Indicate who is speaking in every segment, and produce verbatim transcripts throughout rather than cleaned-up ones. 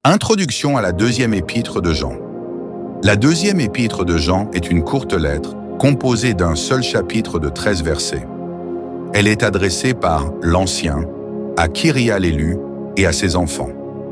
Speaker 1: Introduction à la deuxième épître de Jean. La deuxième épître de Jean est une courte lettre composée d'un seul chapitre de treize versets. Elle est adressée par l'Ancien à Kyria l'élu et à ses enfants.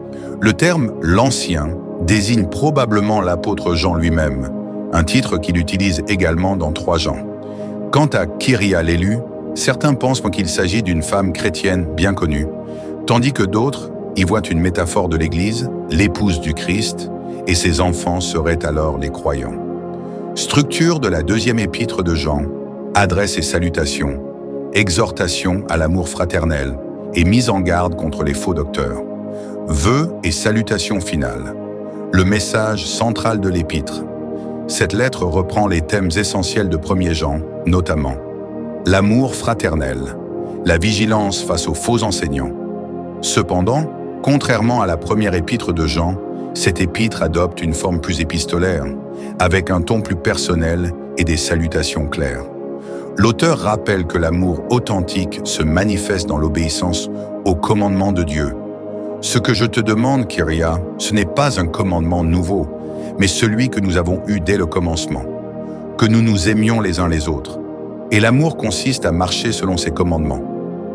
Speaker 1: Le terme « l'Ancien » désigne probablement l'apôtre Jean lui-même, un titre qu'il utilise également dans trois Jean. Quant à Kyria l'élu, certains pensent qu'il s'agit d'une femme chrétienne bien connue, tandis que d'autres y voient une métaphore de l'Église, l'épouse du Christ, et ses enfants seraient alors les croyants. Structure de la deuxième épître de Jean, adresse et salutations, exhortation à l'amour fraternel et mise en garde contre les faux docteurs. Vœux et salutations finales. Le message central de l'épître. Cette lettre reprend les thèmes essentiels de premier Jean, notamment l'amour fraternel, la vigilance face aux faux enseignants. Cependant, contrairement à la première épître de Jean, cette épître adopte une forme plus épistolaire, avec un ton plus personnel et des salutations claires. L'auteur rappelle que l'amour authentique se manifeste dans l'obéissance aux commandements de Dieu. Ce que je te demande, Kyria, ce n'est pas un commandement nouveau, mais celui que nous avons eu dès le commencement, que nous nous aimions les uns les autres. Et l'amour consiste à marcher selon ses commandements.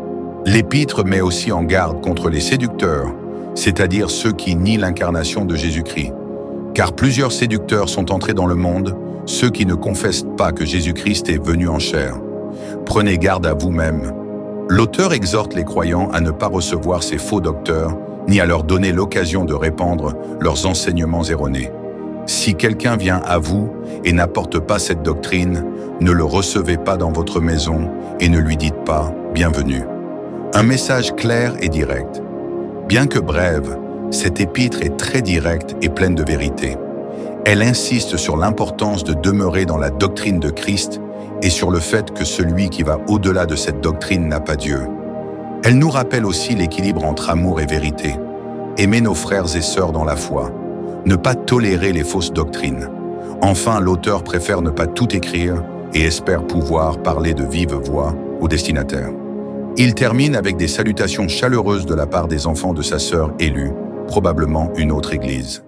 Speaker 1: L'épître met aussi en garde contre les séducteurs, c'est-à-dire ceux qui nient l'incarnation de Jésus-Christ. Car plusieurs séducteurs sont entrés dans le monde, ceux qui ne confessent pas que Jésus-Christ est venu en chair. Prenez garde à vous-même. L'auteur exhorte les croyants à ne pas recevoir ces faux docteurs, ni à leur donner l'occasion de répandre leurs enseignements erronés. Si quelqu'un vient à vous et n'apporte pas cette doctrine, ne le recevez pas dans votre maison et ne lui dites pas « bienvenue ». Un message clair et direct. Bien que brève, cette épître est très directe et pleine de vérité. Elle insiste sur l'importance de demeurer dans la doctrine de Christ et sur le fait que celui qui va au-delà de cette doctrine n'a pas Dieu. Elle nous rappelle aussi l'équilibre entre amour et vérité. Aimer nos frères et sœurs dans la foi. Ne pas tolérer les fausses doctrines. Enfin, l'auteur préfère ne pas tout écrire et espère pouvoir parler de vive voix au destinataire. Il termine avec des salutations chaleureuses de la part des enfants de sa sœur élue, probablement une autre église.